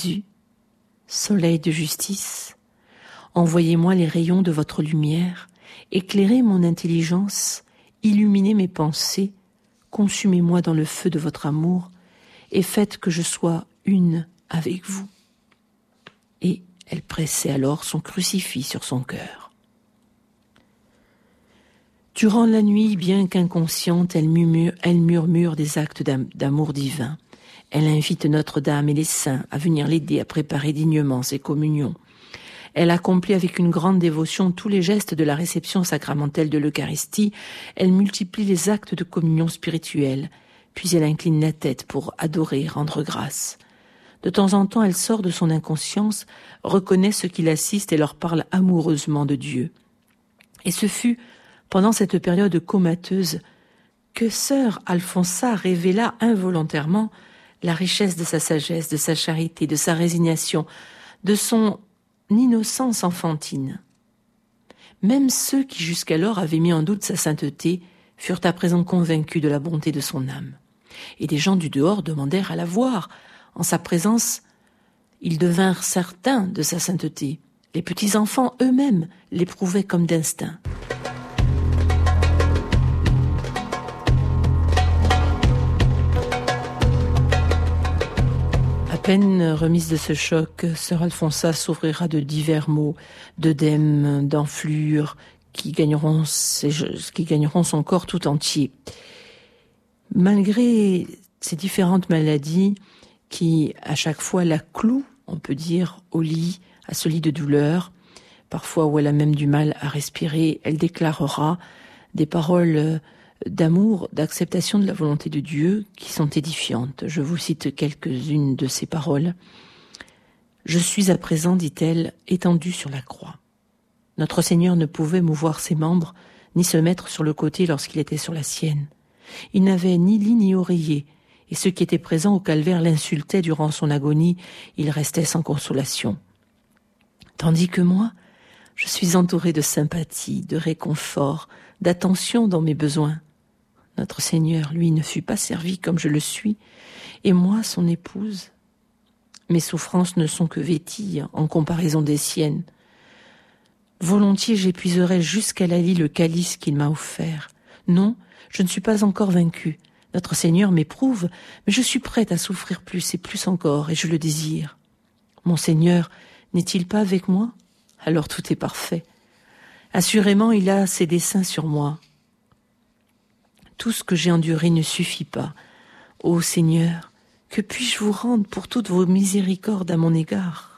Jésus, soleil de justice, envoyez-moi les rayons de votre lumière, éclairez mon intelligence, illuminez mes pensées, consumez-moi dans le feu de votre amour, et faites que je sois une avec vous. Et elle pressait alors son crucifix sur son cœur. Durant la nuit, bien qu'inconsciente, elle murmure des actes d'amour divin. Elle invite Notre-Dame et les saints à venir l'aider à préparer dignement ses communions. Elle accomplit avec une grande dévotion tous les gestes de la réception sacramentelle de l'Eucharistie. Elle multiplie les actes de communion spirituelle. Puis elle incline la tête pour adorer, rendre grâce. De temps en temps, elle sort de son inconscience, reconnaît ceux qui l'assistent et leur parle amoureusement de Dieu. Et ce fut pendant cette période comateuse que sœur Alfonsa révéla involontairement la richesse de sa sagesse, de sa charité, de sa résignation, de son innocence enfantine. Même ceux qui jusqu'alors avaient mis en doute sa sainteté furent à présent convaincus de la bonté de son âme. Et des gens du dehors demandèrent à la voir. En sa présence, ils devinrent certains de sa sainteté. Les petits-enfants eux-mêmes l'éprouvaient comme d'instinct. À peine remise de ce choc, sœur Alfonsa s'ouvrira de divers maux, d'œdème, d'enflure, qui gagneront son corps tout entier. Malgré ces différentes maladies qui, à chaque fois, la clouent, on peut dire, au lit, à ce lit de douleur, parfois où elle a même du mal à respirer, elle déclarera des paroles d'amour, d'acceptation de la volonté de Dieu qui sont édifiantes. Je vous cite quelques-unes de ces paroles. « Je suis à présent, dit-elle, étendue sur la croix. Notre Seigneur ne pouvait mouvoir ses membres, ni se mettre sur le côté lorsqu'il était sur la sienne. Il n'avait ni lit ni oreiller, et ceux qui étaient présents au calvaire l'insultaient durant son agonie, il restait sans consolation. Tandis que moi, je suis entourée de sympathie, de réconfort, d'attention dans mes besoins. Notre Seigneur, lui, ne fut pas servi comme je le suis, et moi, son épouse. Mes souffrances ne sont que vétilles en comparaison des siennes. Volontiers j'épuiserais jusqu'à la lie le calice qu'il m'a offert. Non, je ne suis pas encore vaincue. Notre Seigneur m'éprouve, mais je suis prête à souffrir plus et plus encore, et je le désire. Mon Seigneur n'est-il pas avec moi? Alors tout est parfait. Assurément, il a ses desseins sur moi. Tout ce que j'ai enduré ne suffit pas. Ô Seigneur, que puis-je vous rendre pour toutes vos miséricordes à mon égard?